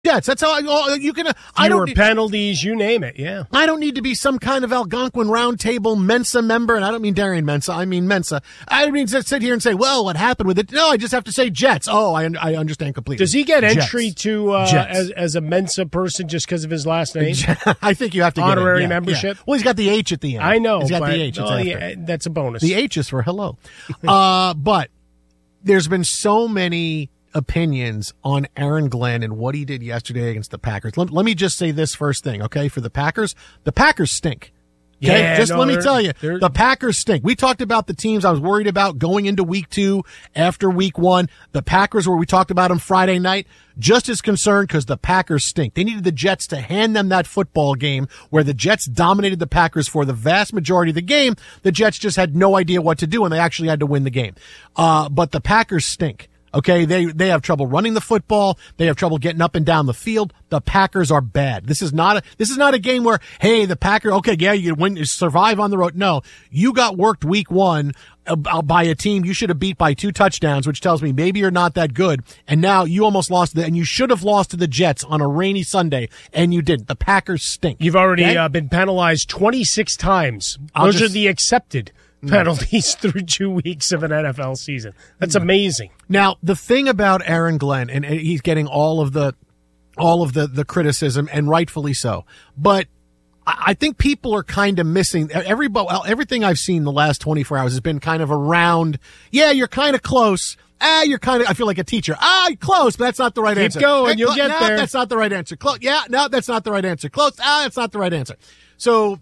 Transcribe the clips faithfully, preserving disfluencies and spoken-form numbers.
Jets. That's how I, oh, you can. Uh, I Fewer don't need, penalties, you name it. Yeah. I don't need to be some kind of Algonquin Roundtable Mensa member, and I don't mean Darian Mensa. I mean Mensa. I don't mean to sit here and say, "Well, what happened with it?" No, I just have to say Jets. Oh, I I understand completely. Does he get Jets. entry to uh, Jets. as as a Mensa person just because of his last name? I think you have to get honorary yeah, membership. Yeah. Well, he's got the H at the end. I know. He's got but, the H. It's oh, after. yeah, that's a bonus. The H is for hello. uh, but there's been so many opinions on Aaron Glenn and what he did yesterday against the Packers. Let, let me just say this first thing, okay? For the Packers, the Packers stink. Okay, yeah, just no, let me tell you, they're... the Packers stink. We talked about the teams I was worried about going into week two after week one. The Packers, where we talked about them Friday night, just as concerned because the Packers stink. They needed the Jets to hand them that football game where the Jets dominated the Packers for the vast majority of the game. The Jets just had no idea what to do, and they actually had to win the game. Uh, but the Packers stink. Okay, they they have trouble running the football. They have trouble getting up and down the field. The Packers are bad. This is not a this is not a game where, hey, the Packers, okay, yeah, you win, you survive on the road. No, you got worked week one by a team you should have beat by two touchdowns, which tells me maybe you're not that good. And now you almost lost, the, and you should have lost to the Jets on a rainy Sunday, and you didn't. The Packers stink. You've already okay? uh, been penalized twenty-six times. I'll Those just, are the accepted penalties through two weeks of an N F L season. That's amazing. Now, the thing about Aaron Glenn, and he's getting all of the all of the, the criticism, and rightfully so, but I think people are kind of missing everybody. Everything I've seen the last twenty-four hours has been kind of around, yeah, you're kind of close. Ah, you're kind of, I feel like a teacher. Ah, close, but that's not the right Keep answer. Keep going, hey, you'll get no, there. That's not the right answer. Close. Yeah, no, that's not the right answer. Close. Ah, that's not the right answer. So,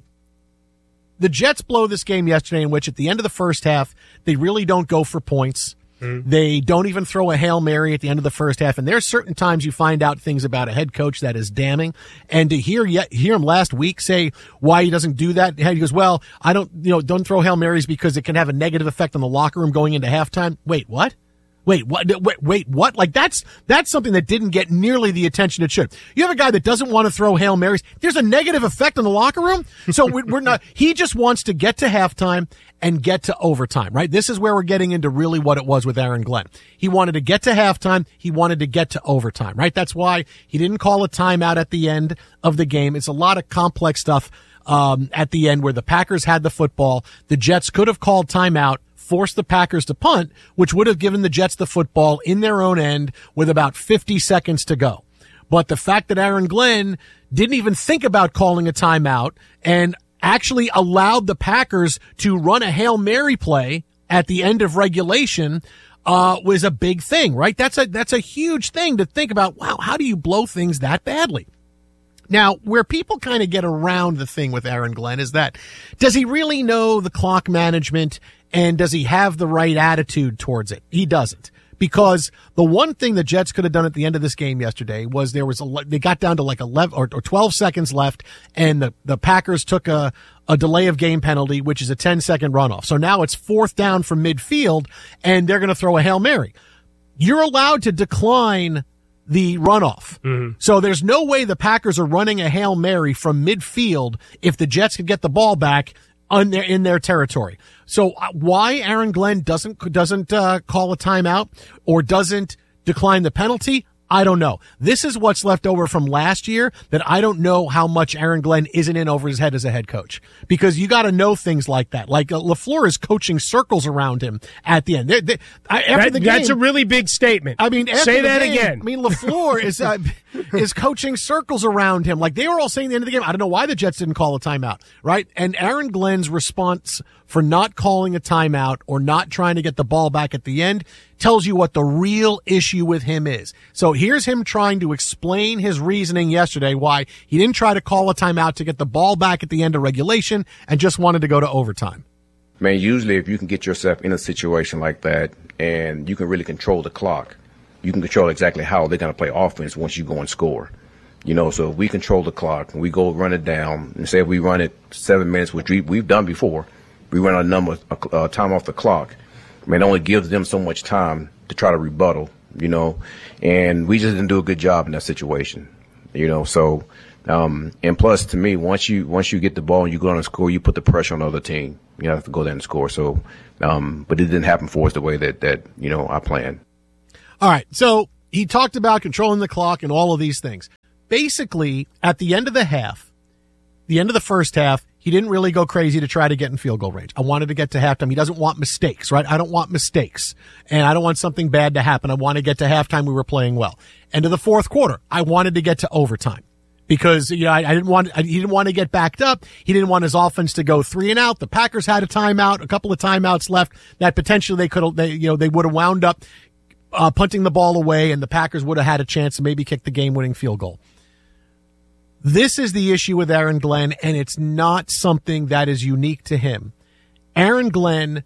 the Jets blow this game yesterday, in which at the end of the first half, they really don't go for points. Mm-hmm. They don't even throw a Hail Mary at the end of the first half. And there's certain times you find out things about a head coach that is damning. And to hear yet hear him last week say why he doesn't do that, he goes, well, I don't, you know, don't throw Hail Marys because it can have a negative effect on the locker room going into halftime. Wait, what? Wait, what? Wait, wait, what? Like that's that's something that didn't get nearly the attention it should. You have a guy that doesn't want to throw Hail Marys. There's a negative effect on the locker room. So we're not. He just wants to get to halftime and get to overtime, right? This is where we're getting into really what it was with Aaron Glenn. He wanted to get to halftime. He wanted to get to overtime, right? That's why he didn't call a timeout at the end of the game. It's a lot of complex stuff um, at the end where the Packers had the football. The Jets could have called timeout, forced the Packers to punt, which would have given the Jets the football in their own end with about fifty seconds to go. But the fact that Aaron Glenn didn't even think about calling a timeout and actually allowed the Packers to run a Hail Mary play at the end of regulation uh was a big thing, right? That's a that's a huge thing to think about. Wow, how do you blow things that badly? Now, where people kind of get around the thing with Aaron Glenn is that, does he really know the clock management, and does he have the right attitude towards it? He doesn't. Because the one thing the Jets could have done at the end of this game yesterday was there was a, they got down to like eleven or, or twelve seconds left, and the, the Packers took a, a delay of game penalty, which is a ten second runoff. So now it's fourth down from midfield, and they're going to throw a Hail Mary. You're allowed to decline the runoff. Mm-hmm. So there's no way the Packers are running a Hail Mary from midfield if the Jets could get the ball back on their, in their territory. So uh, why Aaron Glenn doesn't doesn't uh, call a timeout or doesn't decline the penalty, I don't know. This is what's left over from last year that I don't know how much Aaron Glenn isn't in over his head as a head coach, because you got to know things like that. Like uh, LaFleur is coaching circles around him at the end. They, they, after that, the game, that's a really big statement. I mean, after say the that game, again. I mean, LaFleur is uh, is coaching circles around him. Like they were all saying at the end of the game, I don't know why the Jets didn't call a timeout, right? And Aaron Glenn's response for not calling a timeout or not trying to get the ball back at the end tells you what the real issue with him is. So here's him trying to explain his reasoning yesterday why he didn't try to call a timeout to get the ball back at the end of regulation and just wanted to go to overtime. Man, usually if you can get yourself in a situation like that and you can really control the clock, you can control exactly how they're going to play offense once you go and score. You know, so if we control the clock and we go run it down, and say if we run it seven minutes, which we, we've done before, we run a number of uh, time off the clock. I mean, it only gives them so much time to try to rebuttal, you know, and we just didn't do a good job in that situation, you know. So, um, and plus, to me, once you once you get the ball and you go on and score, you put the pressure on the other team. You have to go there and score. So, um, but it didn't happen for us the way that that you know I planned. All right, so he talked about controlling the clock and all of these things. Basically, at the end of the half, the end of the first half, he didn't really go crazy to try to get in field goal range. I wanted to get to halftime. He doesn't want mistakes, right? I don't want mistakes. And I don't want something bad to happen. I want to get to halftime. We were playing well. End of the fourth quarter, I wanted to get to overtime. Because, you know, I, I didn't want, I, he didn't want to get backed up. He didn't want his offense to go three and out. The Packers had a timeout, a couple of timeouts left that potentially they could have, they, you know, they would have wound up, uh, punting the ball away and the Packers would have had a chance to maybe kick the game winning field goal. This is the issue with Aaron Glenn, and it's not something that is unique to him. Aaron Glenn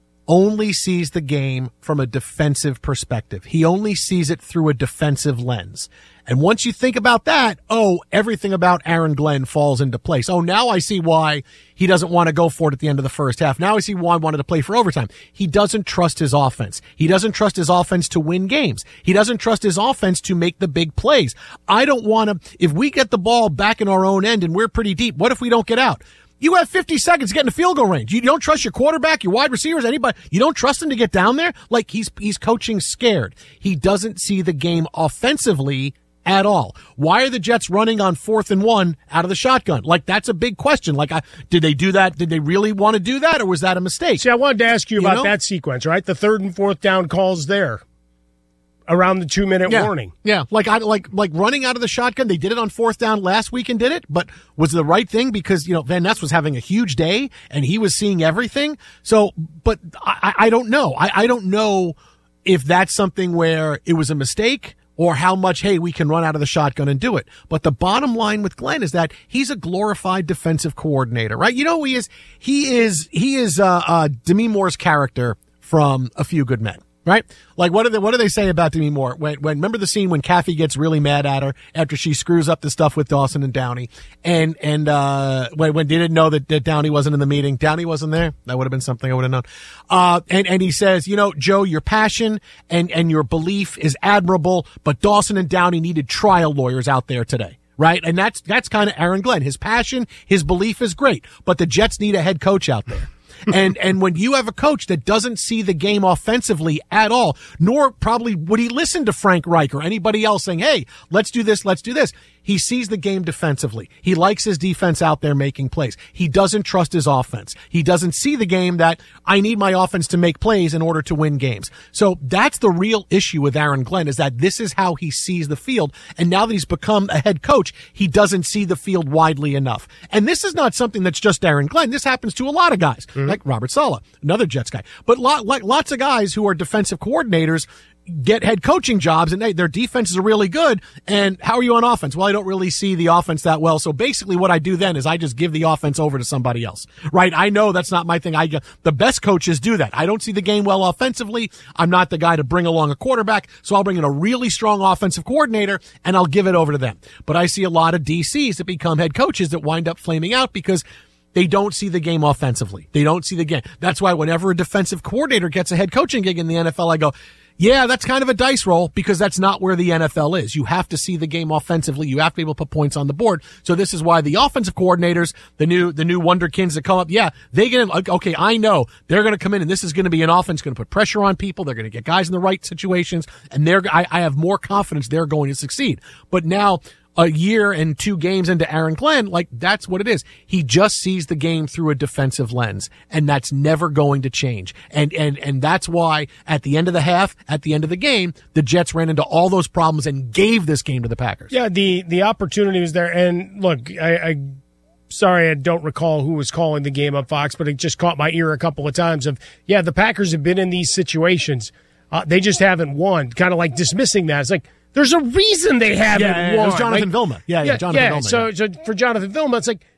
only sees the game from a defensive perspective. He only sees it through a defensive lens. And once you think about that, oh, everything about Aaron Glenn falls into place. Oh, now I see why he doesn't want to go for it at the end of the first half. Now I see why he wanted to play for overtime. He doesn't trust his offense. He doesn't trust his offense to win games. He doesn't trust his offense to make the big plays. I don't want to, if we get the ball back in our own end and we're pretty deep, what if we don't get out? You have fifty seconds to get in the field goal range. You don't trust your quarterback, your wide receivers, anybody. You don't trust him to get down there? Like, he's, he's coaching scared. He doesn't see the game offensively at all. Why are the Jets running on fourth and one out of the shotgun? Like, that's a big question. Like, I, did they do that? Did they really want to do that, or was that a mistake? See, I wanted to ask you, you about know? that sequence, right? The third and fourth down calls there. Around the two minute yeah. warning. Yeah. Like, I, like, like running out of the shotgun. They did it on fourth down last week and did it, but was it the right thing? Because, you know, Van Ness was having a huge day and he was seeing everything. So, but I, I don't know. I, I don't know if that's something where it was a mistake or how much, hey, we can run out of the shotgun and do it. But the bottom line with Glenn is that he's a glorified defensive coordinator, right? You know who he is? He is, he is, uh, uh, Demi Moore's character from A Few Good Men. Right? Like, what do they, what do they say about Demi Moore? When, when, remember the scene when Kathy gets really mad at her after she screws up the stuff with Dawson and Downey? And, and, uh, when, when they didn't know that, that Downey wasn't in the meeting, Downey wasn't there. That would have been something I would have known. Uh, and, and he says, you know, Joe, your passion and, and your belief is admirable, but Dawson and Downey needed trial lawyers out there today. Right? And that's, that's kind of Aaron Glenn. His passion, his belief is great, but the Jets need a head coach out there. and and when you have a coach that doesn't see the game offensively at all, nor probably would he listen to Frank Reich or anybody else saying, hey, let's do this, let's do this. He sees the game defensively. He likes his defense out there making plays. He doesn't trust his offense. He doesn't see the game that I need my offense to make plays in order to win games. So that's the real issue with Aaron Glenn, is that this is how he sees the field. And now that he's become a head coach, he doesn't see the field widely enough. And this is not something that's just Aaron Glenn. This happens to a lot of guys, mm-hmm. like Robert Saleh, another Jets guy. But lot, like lots of guys who are defensive coordinators get head coaching jobs and they, their defenses are really good. And how are you on offense? Well, I don't really see the offense that well. So basically what I do then is I just give the offense over to somebody else, right? I know that's not my thing. I the best coaches do that. I don't see the game well offensively. I'm not the guy to bring along a quarterback. So I'll bring in a really strong offensive coordinator and I'll give it over to them. But I see a lot of D Cs that become head coaches that wind up flaming out because they don't see the game offensively. They don't see the game. That's why whenever a defensive coordinator gets a head coaching gig in the N F L, I go, yeah, that's kind of a dice roll because that's not where the N F L is. You have to see the game offensively. You have to be able to put points on the board. So this is why the offensive coordinators, the new, the new wonderkins that come up, yeah, they get in, okay, I know they're going to come in and this is going to be an offense going to put pressure on people. They're going to get guys in the right situations and they're, I, I have more confidence they're going to succeed. But now, a year and two games into Aaron Glenn, like that's what it is. He just sees the game through a defensive lens, and that's never going to change. And and and that's why at the end of the half, at the end of the game, the Jets ran into all those problems and gave this game to the Packers. Yeah, the the opportunity was there. And look, I, I sorry I don't recall who was calling the game on Fox, but it just caught my ear a couple of times of, yeah, the Packers have been in these situations. Uh, they just haven't won, kind of like dismissing that. It's like, there's a reason they haven't yeah, yeah, won. It was Jonathan like, Vilma. Yeah, yeah, yeah Jonathan yeah, Vilma. So, yeah. so for Jonathan Vilma, it's like,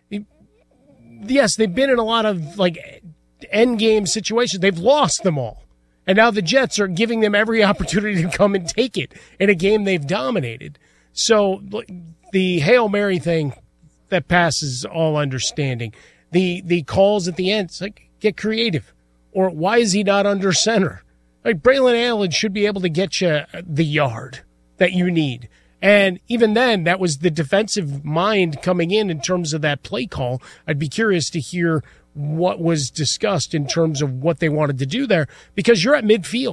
yes, they've been in a lot of like end game situations. They've lost them all. And now the Jets are giving them every opportunity to come and take it in a game they've dominated. So the Hail Mary thing, that passes all understanding. The the calls at the end, it's like, get creative. Or why is he not under center? Like, Braylon Allen should be able to get you the yard that you need. And even then, that was the defensive mind coming in in terms of that play call. I'd be curious to hear what was discussed in terms of what they wanted to do there, because you're at midfield.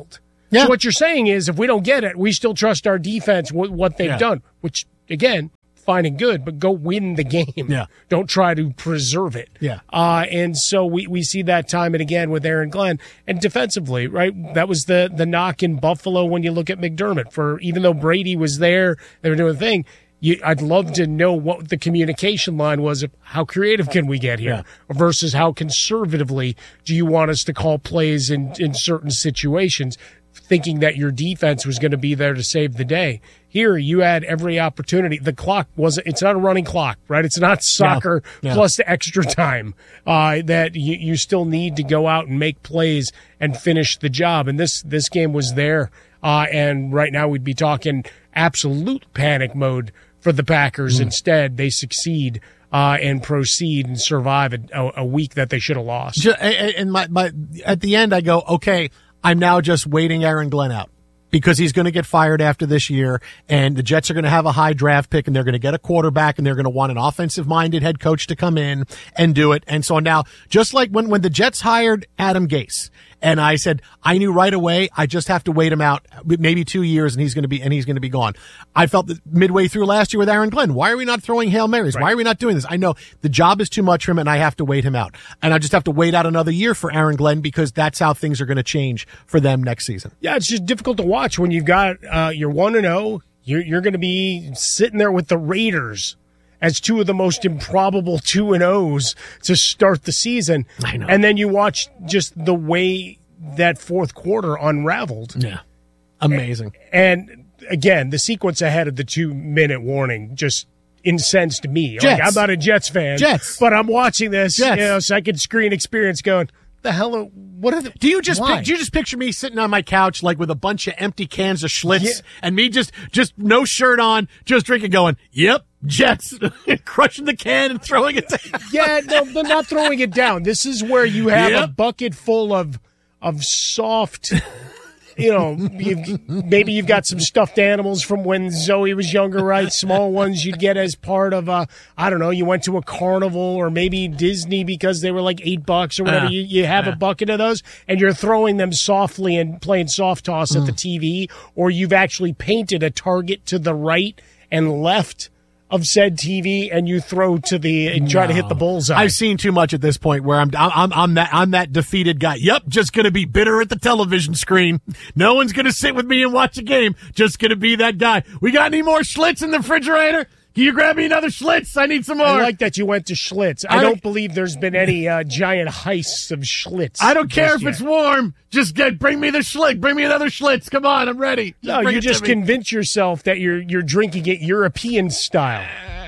Yeah. So what you're saying is, if we don't get it, we still trust our defense, what, what they've Yeah. done, which, again, fine and good, but go win the game. Yeah. Don't try to preserve it. Yeah. Uh, and so we, we see that time and again with Aaron Glenn. And defensively, right, that was the, the knock in Buffalo when you look at McDermott. For even though Brady was there, they were doing the thing, You, I'd love to know what the communication line was of how creative can we get here versus how conservatively do you want us to call plays in, in certain situations, thinking that your defense was going to be there to save the day. Here, you had every opportunity. The clock wasn't, it's not a running clock, right? It's not soccer Yeah. Yeah. plus the extra time uh, that you, you still need to go out and make plays and finish the job. And this, this game was there. Uh, and right now we'd be talking absolute panic mode for the Packers. Mm. Instead, they succeed uh, and proceed and survive a, a week that they should have lost. And my, my, at the end, I go, okay, I'm now just waiting Aaron Glenn out because he's going to get fired after this year, and the Jets are going to have a high draft pick, and they're going to get a quarterback, and they're going to want an offensive-minded head coach to come in and do it. And so now, just like when, when the Jets hired Adam Gase, and I said, I knew right away, I just have to wait him out maybe two years and he's going to be, and he's going to be gone. I felt that midway through last year with Aaron Glenn, why are we not throwing Hail Marys? Right. Why are we not doing this? I know the job is too much for him and I have to wait him out. And I just have to wait out another year for Aaron Glenn because that's how things are going to change for them next season. Yeah, it's just difficult to watch when you've got, uh, you're one and oh, you're, you're going to be sitting there with the Raiders as two of the most improbable two and O's to start the season. I know. And then you watch just the way that fourth quarter unraveled. Yeah. Amazing. And, and again, the sequence ahead of the two minute warning just incensed me. Like, I'm not a Jets fan. Jets. But I'm watching this, Jets. you know, second screen experience going, the hell are, what are the, do you just why? pic, do you just picture me sitting on my couch like with a bunch of empty cans of Schlitz Yeah. and me just just no shirt on, just drinking, going, yep, Jets, crushing the can and throwing it down. Yeah, no, they're not throwing it down. This is where you have Yep. a bucket full of of soft, you know, you've, maybe you've got some stuffed animals from when Zoe was younger, right? Small ones you'd get as part of a, I don't know, you went to a carnival or maybe Disney because they were like eight bucks or whatever. Uh, you, you have uh. a bucket of those and you're throwing them softly and playing soft toss Mm. at the T V, or you've actually painted a target to the right and left of said T V, and you throw to the and try No. to hit the bullseye. I've seen too much at this point where I'm I'm I'm that I'm that defeated guy. Yep, just gonna be bitter at the television screen. No one's gonna sit with me and watch a game. Just gonna be that guy. We got any more Schlitz in the refrigerator? Can you grab me another Schlitz? I need some more. I like that you went to Schlitz. I, I- don't believe there's been any uh, giant heists of Schlitz. I don't care just if yet. it's warm. Just get bring me the Schlitz. Bring me another Schlitz. Come on, I'm ready. Just No, bring you it to just me. convince yourself that you're you're drinking it European style.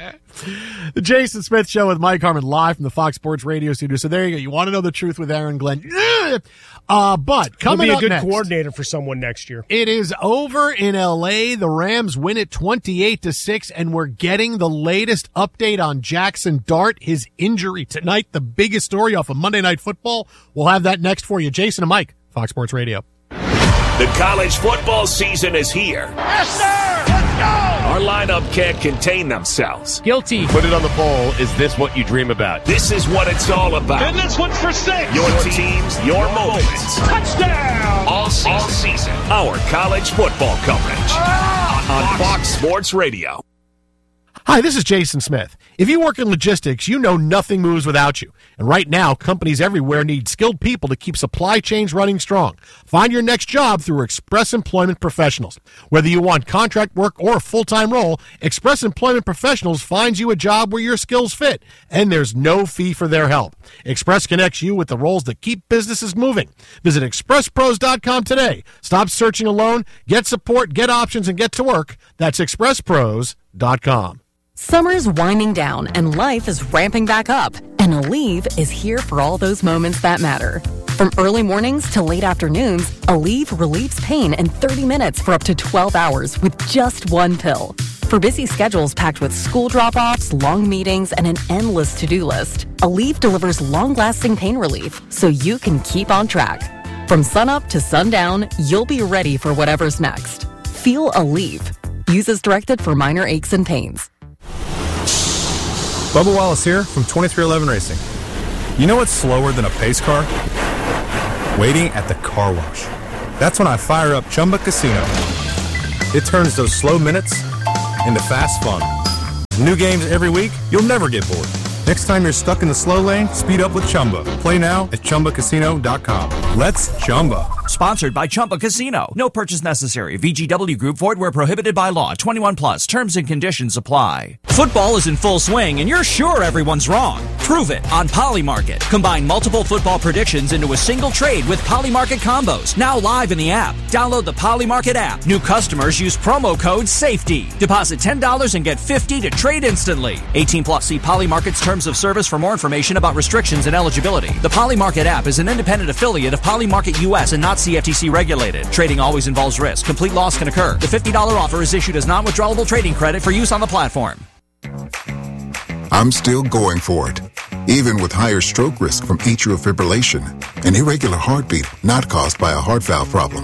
The Jason Smith Show with Mike Harmon live from the Fox Sports Radio studio. So there you go. You want to know the truth with Aaron Glenn. Uh, but He'll coming be a up good next, coordinator for someone next year. it is over in L A. The Rams win it twenty-eight to six, and we're getting the latest update on Jackson Dart, his injury tonight. The biggest story off of Monday Night Football. We'll have that next for you. Jason and Mike, Fox Sports Radio. The college football season is here. Yes, sir! Let's go! Our lineup can't contain themselves. Guilty. Put it on the poll. Is this what you dream about? This is what it's all about. And this one's for six! Your teams, your moments. Touchdown! All season. All season. Our college football coverage. On Fox Sports Radio. Hi, this is Jason Smith. If you work in logistics, you know nothing moves without you. And right now, companies everywhere need skilled people to keep supply chains running strong. Find your next job through Express Employment Professionals. Whether you want contract work or a full-time role, Express Employment Professionals finds you a job where your skills fit, and there's no fee for their help. Express connects you with the roles that keep businesses moving. Visit express pros dot com today. Stop searching alone. Get support, get options, and get to work. That's express pros dot com. Summer's winding down and life is ramping back up. And Aleve is here for all those moments that matter. From early mornings to late afternoons, Aleve relieves pain in thirty minutes for up to twelve hours with just one pill. For busy schedules packed with school drop-offs, long meetings, and an endless to-do list, Aleve delivers long-lasting pain relief so you can keep on track. From sunup to sundown, you'll be ready for whatever's next. Feel Aleve. Use as directed for minor aches and pains. Bubba Wallace here from twenty-three eleven Racing. You know what's slower than a pace car? Waiting at the car wash. That's when I fire up Chumba Casino. It turns those slow minutes into fast fun. New games every week, you'll never get bored. Next time you're stuck in the slow lane, speed up with Chumba. Play now at Chumba Casino dot com. Let's Chumba. Sponsored by Chumba Casino. No purchase necessary. V G W Group. Void where prohibited by law. twenty-one plus. Terms and conditions apply. Football is in full swing, and you're sure everyone's wrong. Prove it on Polymarket. Combine multiple football predictions into a single trade with Polymarket combos. Now live in the app. Download the Polymarket app. New customers use promo code SAFETY. Deposit ten dollars and get fifty dollars to trade instantly. eighteen plus. See Polymarket's terms of service for more information about restrictions and eligibility. The Polymarket app is an independent affiliate of Polymarket U S and not C F T C regulated. Trading always involves risk. Complete loss can occur. The fifty dollars offer is issued as non-withdrawable trading credit for use on the platform. I'm still going for it, even with higher stroke risk from atrial fibrillation, an irregular heartbeat not caused by a heart valve problem.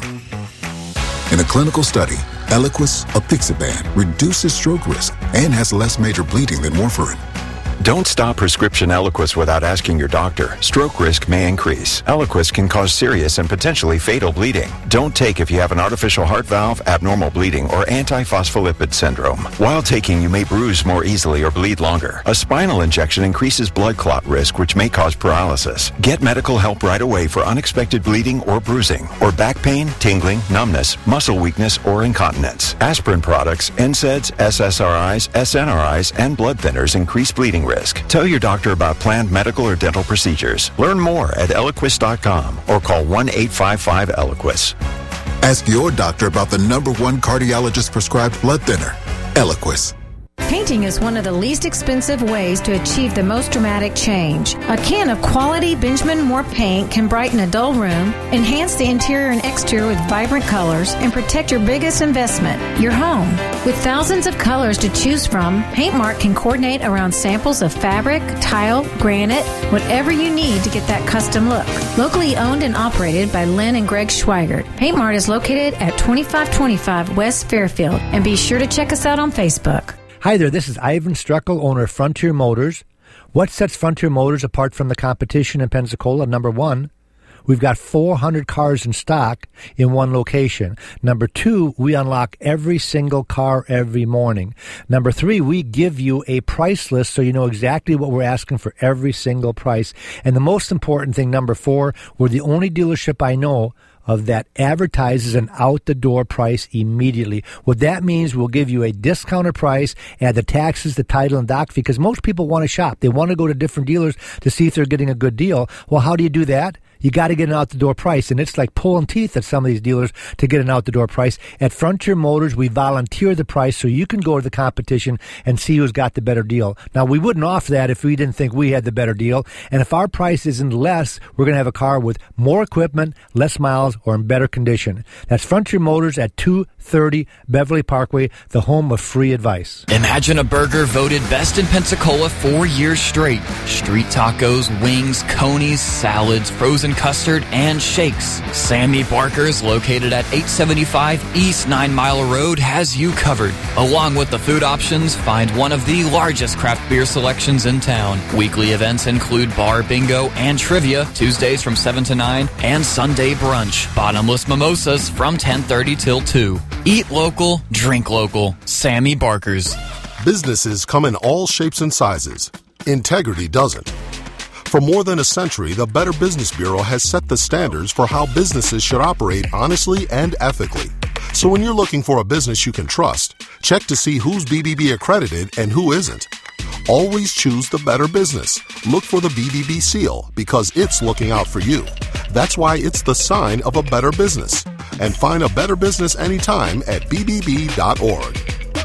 In a clinical study, Eliquis, apixaban, reduces stroke risk and has less major bleeding than warfarin. Don't stop prescription Eliquis without asking your doctor. Stroke risk may increase. Eliquis can cause serious and potentially fatal bleeding. Don't take if you have an artificial heart valve, abnormal bleeding, or antiphospholipid syndrome. While taking, you may bruise more easily or bleed longer. A spinal injection increases blood clot risk, which may cause paralysis. Get medical help right away for unexpected bleeding or bruising, or back pain, tingling, numbness, muscle weakness, or incontinence. Aspirin products, N SAIDs, S S R Is, S N R Is, and blood thinners increase bleeding risk. Tell your doctor about planned medical or dental procedures. Learn more at Eliquis dot com or call one eight five five Eliquis. Ask your doctor about the number one cardiologist prescribed blood thinner, Eliquis. Painting is one of the least expensive ways to achieve the most dramatic change. A can of quality Benjamin Moore paint can brighten a dull room, enhance the interior and exterior with vibrant colors, and protect your biggest investment, your home. With thousands of colors to choose from, Paintmark can coordinate around samples of fabric, tile, granite, whatever you need to get that custom look. Locally owned and operated by Lynn and Greg Schweigert, Paintmart is located at twenty-five twenty-five West Fairfield, and be sure to check us out on Facebook. Hi there, this is Ivan Streckel, owner of Frontier Motors. What sets Frontier Motors apart from the competition in Pensacola? Number one, we've got four hundred cars in stock in one location. Number two, we unlock every single car every morning. Number three, we give you a price list so you know exactly what we're asking for every single price. And the most important thing, number four, we're the only dealership I know of that advertises an out-the-door price immediately. What that means, we'll give you a discounted price, add the taxes, the title, and doc fee, because most people want to shop. They want to go to different dealers to see if they're getting a good deal. Well, how do you do that? You got to get an out-the-door price, and it's like pulling teeth at some of these dealers to get an out-the-door price. At Frontier Motors, we volunteer the price so you can go to the competition and see who's got the better deal. Now, we wouldn't offer that if we didn't think we had the better deal, and if our price isn't less, we're going to have a car with more equipment, less miles, or in better condition. That's Frontier Motors at two thirty Beverly Parkway, the home of free advice. Imagine a burger voted best in Pensacola four years straight. Street tacos, wings, conies, salads, frozen custard, and shakes. Sammy Barker's, located at eight seventy-five East Nine Mile Road, has you covered. Along with the food options, find one of the largest craft beer selections in town. Weekly events include bar bingo and trivia, Tuesdays from seven to nine, and Sunday brunch. Bottomless mimosas from ten thirty till two. Eat local, drink local. Sammy Barker's. Businesses come in all shapes and sizes. Integrity doesn't. For more than a century, the Better Business Bureau has set the standards for how businesses should operate honestly and ethically. So when you're looking for a business you can trust, check to see who's B B B accredited and who isn't. Always choose the Better Business. Look for the B B B seal because it's looking out for you. That's why it's the sign of a better business. And find a better business anytime at b b b dot org.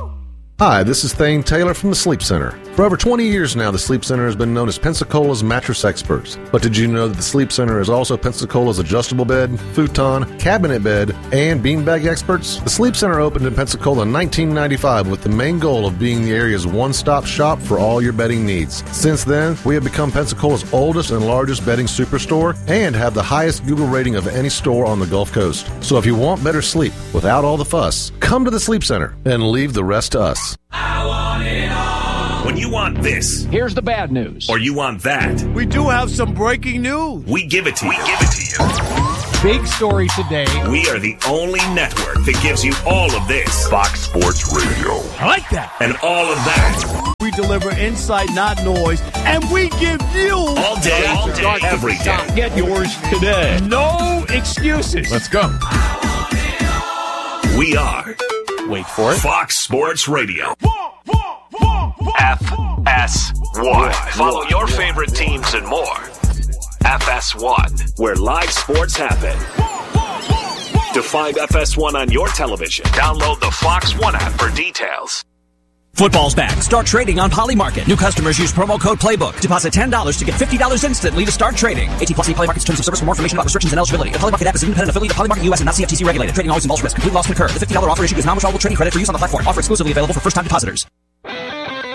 Hi, this is Thane Taylor from the Sleep Center. For over twenty years now, the Sleep Center has been known as Pensacola's mattress experts. But did you know that the Sleep Center is also Pensacola's adjustable bed, futon, cabinet bed, and beanbag experts? The Sleep Center opened in Pensacola in nineteen ninety-five with the main goal of being the area's one-stop shop for all your bedding needs. Since then, we have become Pensacola's oldest and largest bedding superstore and have the highest Google rating of any store on the Gulf Coast. So if you want better sleep without all the fuss, come to the Sleep Center and leave the rest to us. I want it all. When you want this, here's the bad news. Or you want that, we do have some breaking news. We give it to you. We give it to you. big story today. We are the only network that gives you all of this. Fox Sports Radio. I like that. And all of that. We deliver insight, not noise, and we give you all day, all day, every day. Get yours today. No excuses. Let's go. We are. Wait for it. Fox Sports Radio. F S one. Follow your favorite teams and more. F S one, where live sports happen. To find F S one on your television, download the Fox One app for details. Football's back. Start trading on Polymarket. New customers use promo code PLAYBOOK. Deposit ten dollars to get fifty dollars instantly to start trading. eighteen plus, see Polymarket's terms of service for more information about restrictions and eligibility. The Polymarket app is an independent affiliate of Polymarket U S and not C F T C regulated. Trading always involves risk. Complete loss can occur. The fifty dollars offer issued is non-withdrawable trading credit for use on the platform. Offer exclusively available for first-time depositors.